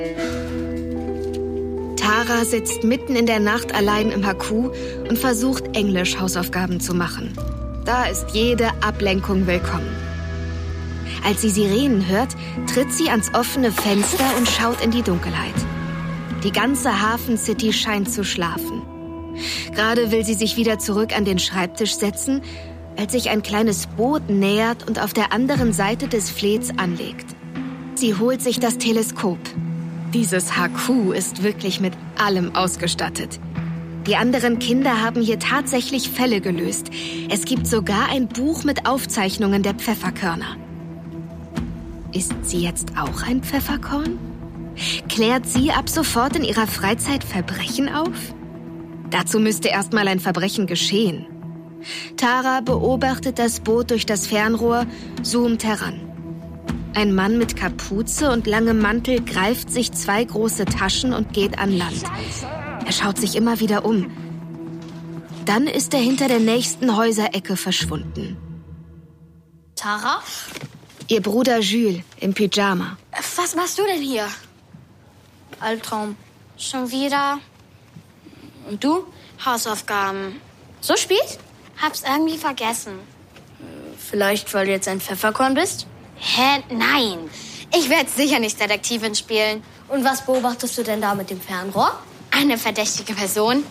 Tara sitzt mitten in der Nacht allein im Haku und versucht, Englisch-Hausaufgaben zu machen. Da ist jede Ablenkung willkommen. Als sie Sirenen hört, tritt sie ans offene Fenster und schaut in die Dunkelheit. Die ganze Hafen City scheint zu schlafen. Gerade will sie sich wieder zurück an den Schreibtisch setzen, als sich ein kleines Boot nähert und auf der anderen Seite des Flets anlegt. Sie holt sich das Teleskop. Dieses Haku ist wirklich mit allem ausgestattet. Die anderen Kinder haben hier tatsächlich Fälle gelöst. Es gibt sogar ein Buch mit Aufzeichnungen der Pfefferkörner. Ist sie jetzt auch ein Pfefferkorn? Klärt sie ab sofort in ihrer Freizeit Verbrechen auf? Dazu müsste erstmal ein Verbrechen geschehen. Tara beobachtet das Boot durch das Fernrohr, zoomt heran. Ein Mann mit Kapuze und langem Mantel greift sich 2 große Taschen und geht an Land. Er schaut sich immer wieder um. Dann ist er hinter der nächsten Häuserecke verschwunden. Tara? Ihr Bruder Jules im Pyjama. Was machst du denn hier? Albtraum. Schon wieder? Und du? Hausaufgaben. So spät? Hab's irgendwie vergessen. Vielleicht, weil du jetzt ein Pfefferkorn bist? Hä? Nein. Ich werde sicher nicht Detektivin spielen. Und was beobachtest du denn da mit dem Fernrohr? Eine verdächtige Person.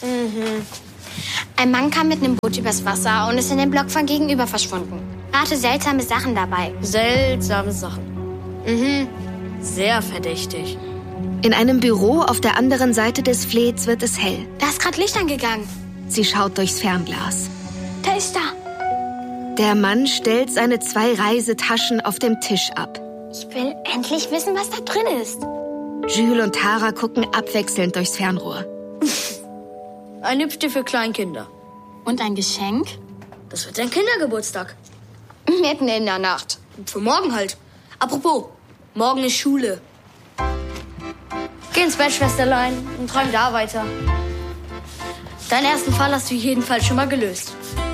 Ein Mann kam mit einem Boot übers Wasser und ist in dem Block von gegenüber verschwunden. Er hatte seltsame Sachen dabei. Seltsame Sachen. Sehr verdächtig. In einem Büro auf der anderen Seite des Flets wird es hell. Da ist gerade Licht angegangen. Sie schaut durchs Fernglas. Da ist er. Der Mann stellt seine 2 Reisetaschen auf dem Tisch ab. Ich will endlich wissen, was da drin ist. Jules und Tara gucken abwechselnd durchs Fernrohr. Ein Hüpfte für Kleinkinder. Und ein Geschenk? Das wird ein Kindergeburtstag. Mitten in der Nacht. Für morgen halt. Apropos, morgen ist Schule. Geh ins Bett, Schwesterlein, und träum da weiter. Deinen ersten Fall hast du jedenfalls schon mal gelöst.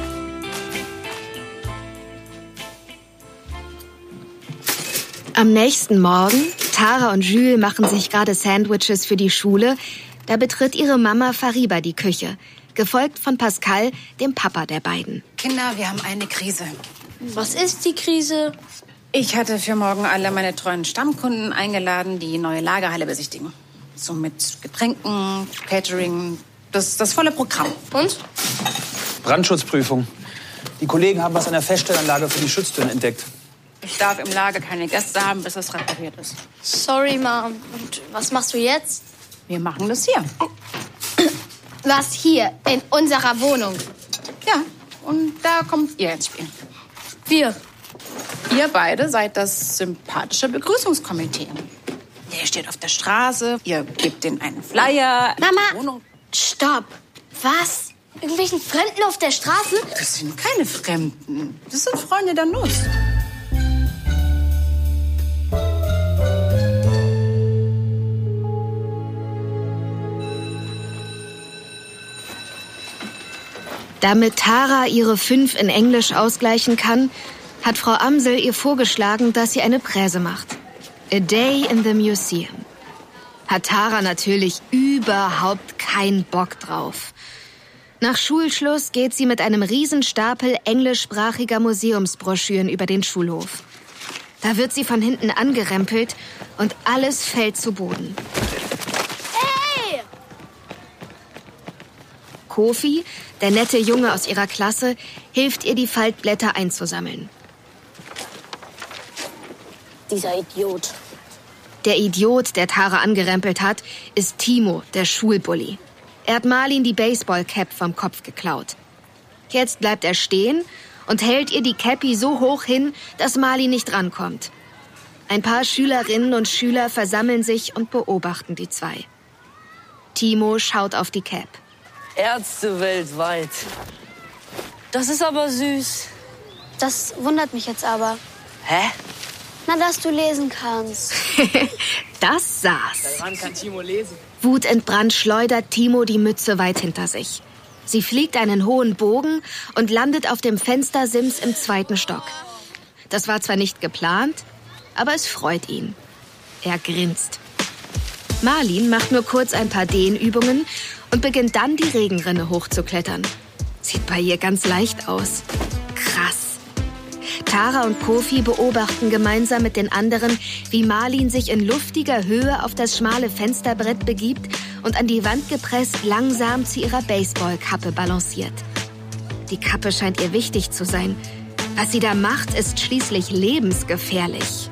Am nächsten Morgen, Tara und Jules machen sich gerade Sandwiches für die Schule, da betritt ihre Mama Fariba die Küche, gefolgt von Pascal, dem Papa der beiden. Kinder, wir haben eine Krise. Was ist die Krise? Ich hatte für morgen alle meine treuen Stammkunden eingeladen, die neue Lagerhalle besichtigen. So mit Getränken, Catering, das volle Programm. Und? Brandschutzprüfung. Die Kollegen haben was an der Feststellanlage für die Schutztüren entdeckt. Ich darf im Lager keine Gäste haben, bis es repariert ist. Sorry, Mom. Und was machst du jetzt? Wir machen das hier. Was hier? In unserer Wohnung? Ja, und da kommt ihr ins Spiel. Wir. Ihr beide seid das sympathische Begrüßungskomitee. Der steht auf der Straße, ihr gebt denen einen Flyer. Mama, stopp. Was? Irgendwelchen Fremden auf der Straße? Das sind keine Fremden. Das sind Freunde der Nuss. Damit Tara ihre 5 in Englisch ausgleichen kann, hat Frau Amsel ihr vorgeschlagen, dass sie eine Präse macht. A Day in the Museum. Hat Tara natürlich überhaupt keinen Bock drauf. Nach Schulschluss geht sie mit einem Riesenstapel englischsprachiger Museumsbroschüren über den Schulhof. Da wird sie von hinten angerempelt und alles fällt zu Boden. Hey! Kofi, der nette Junge aus ihrer Klasse, hilft ihr, die Faltblätter einzusammeln. Dieser Idiot. Der Idiot, der Tara angerempelt hat, ist Timo, der Schulbully. Er hat Marlin die Baseballcap vom Kopf geklaut. Jetzt bleibt er stehen und hält ihr die Cappy so hoch hin, dass Marlin nicht rankommt. Ein paar Schülerinnen und Schüler versammeln sich und beobachten die 2. Timo schaut auf die Cap. Ärzte weltweit. Das ist aber süß. Das wundert mich jetzt aber. Hä? Na, dass du lesen kannst. Das saß. Daran kann Timo lesen. Wutentbrannt schleudert Timo die Mütze weit hinter sich. Sie fliegt einen hohen Bogen und landet auf dem Fenstersims im 2. Stock. Das war zwar nicht geplant, aber es freut ihn. Er grinst. Marlin macht nur kurz ein paar Dehnübungen und beginnt dann, die Regenrinne hochzuklettern. Sieht bei ihr ganz leicht aus. Krass. Tara und Kofi beobachten gemeinsam mit den anderen, wie Marlin sich in luftiger Höhe auf das schmale Fensterbrett begibt und an die Wand gepresst langsam zu ihrer Baseballkappe balanciert. Die Kappe scheint ihr wichtig zu sein. Was sie da macht, ist schließlich lebensgefährlich.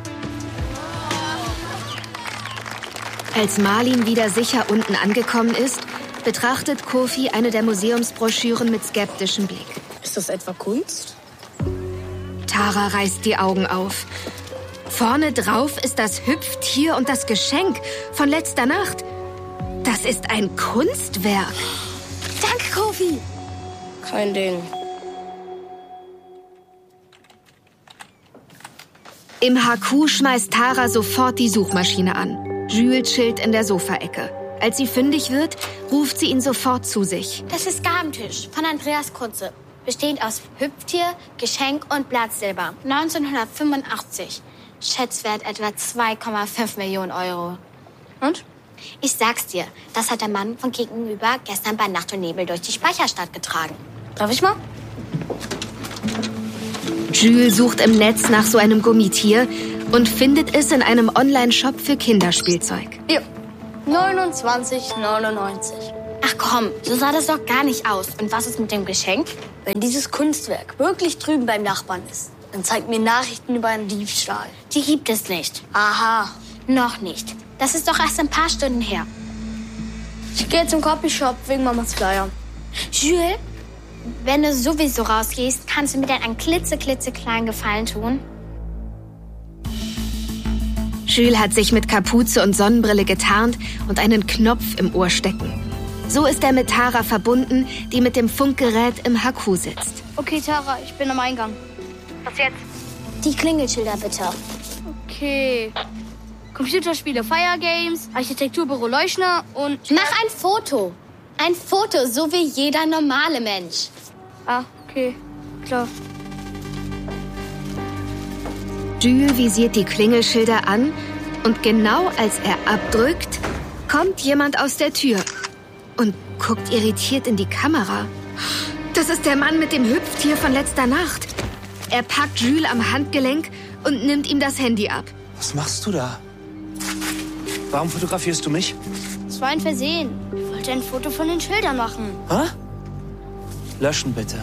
Als Marlin wieder sicher unten angekommen ist, betrachtet Kofi eine der Museumsbroschüren mit skeptischem Blick. Ist das etwa Kunst? Tara reißt die Augen auf. Vorne drauf ist das Hüpftier und das Geschenk von letzter Nacht. Das ist ein Kunstwerk. Danke, Kofi. Kein Ding. Im HQ schmeißt Tara sofort die Suchmaschine an. Jules chillt in der Sofaecke. Als sie fündig wird, ruft sie ihn sofort zu sich. Das ist Gabentisch von Andreas Kunze. Bestehend aus Hüpftier, Geschenk und Blattsilber. 1985. Schätzwert etwa 2,5 Millionen Euro. Und? Ich sag's dir, das hat der Mann von gegenüber gestern bei Nacht und Nebel durch die Speicherstadt getragen. Darf ich mal? Jules sucht im Netz nach so einem Gummitier und findet es in einem Online-Shop für Kinderspielzeug. Ja. 29,99. Ach komm, so sah das doch gar nicht aus. Und was ist mit dem Geschenk? Wenn dieses Kunstwerk wirklich drüben beim Nachbarn ist, dann zeigt mir Nachrichten über einen Diebstahl. Die gibt es nicht. Aha. Noch nicht. Das ist doch erst ein paar Stunden her. Ich gehe zum Copyshop wegen Mamas Flyer. Jules, wenn du sowieso rausgehst, kannst du mir dann einen klitzekleinen Gefallen tun? Jules hat sich mit Kapuze und Sonnenbrille getarnt und einen Knopf im Ohr stecken. So ist er mit Tara verbunden, die mit dem Funkgerät im HQ sitzt. Okay, Tara, ich bin am Eingang. Was jetzt? Die Klingelschilder bitte. Okay. Computerspiele, Fire Games, Architekturbüro Leuschner und... Mach ein Foto. Ein Foto, so wie jeder normale Mensch. Ah, okay. Klar. Jules visiert die Klingelschilder an und genau als er abdrückt, kommt jemand aus der Tür und guckt irritiert in die Kamera. Das ist der Mann mit dem Hüpftier von letzter Nacht. Er packt Jules am Handgelenk und nimmt ihm das Handy ab. Was machst du da? Warum fotografierst du mich? Es war ein Versehen. Ich wollte ein Foto von den Schildern machen. Hä? Löschen bitte.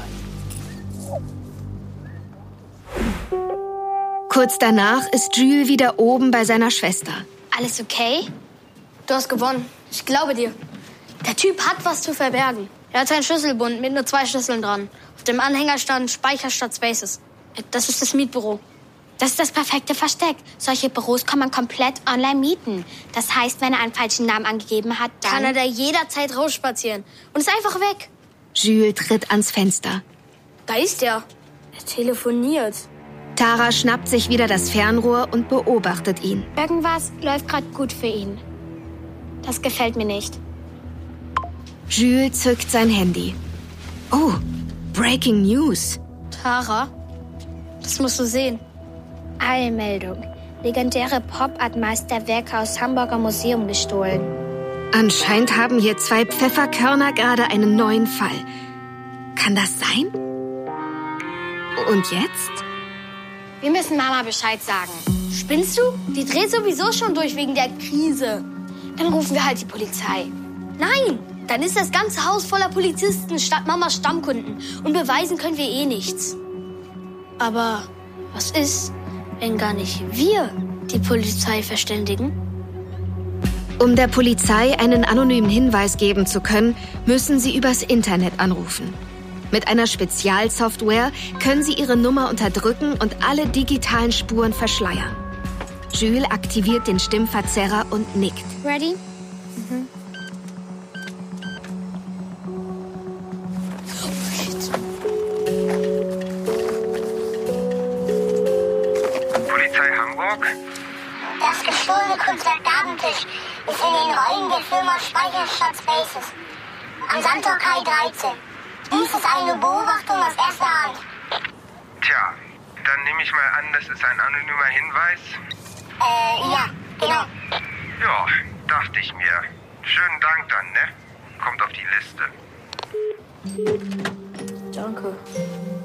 Kurz danach ist Jules wieder oben bei seiner Schwester. Alles okay? Du hast gewonnen. Ich glaube dir. Der Typ hat was zu verbergen. Er hat einen Schlüsselbund mit nur 2 Schlüsseln dran. Auf dem Anhänger stand Speicherstadt Spaces. Das ist das Mietbüro. Das ist das perfekte Versteck. Solche Büros kann man komplett online mieten. Das heißt, wenn er einen falschen Namen angegeben hat, dann... Kann er da jederzeit rausspazieren. Und ist einfach weg. Jules tritt ans Fenster. Da ist er. Er telefoniert. Tara schnappt sich wieder das Fernrohr und beobachtet ihn. Irgendwas läuft gerade gut für ihn. Das gefällt mir nicht. Jules zückt sein Handy. Oh, Breaking News. Tara, das musst du sehen. Eilmeldung. Legendäre Pop-Art-Meisterwerke aus Hamburger Museum gestohlen. Anscheinend haben hier 2 Pfefferkörner gerade einen neuen Fall. Kann das sein? Und jetzt? Wir müssen Mama Bescheid sagen. Spinnst du? Die dreht sowieso schon durch wegen der Krise. Dann rufen wir halt die Polizei. Nein, dann ist das ganze Haus voller Polizisten statt Mamas Stammkunden. Und beweisen können wir eh nichts. Aber was ist, wenn gar nicht wir die Polizei verständigen? Um der Polizei einen anonymen Hinweis geben zu können, müssen sie übers Internet anrufen. Mit einer Spezialsoftware können sie ihre Nummer unterdrücken und alle digitalen Spuren verschleiern. Jules aktiviert den Stimmverzerrer und nickt. Ready? Polizei Hamburg? Das gestohlene Kunstwerk Gabentisch ist in den Räumen der Firma Speicherstadt Spaces am Sandtorkai 13. Dies ist eine Beobachtung aus erster Hand. Tja, dann nehme ich mal an, das ist ein anonymer Hinweis. Ja, genau. Ja, Dachte ich mir. Schönen Dank dann, ne? Kommt auf die Liste. Danke.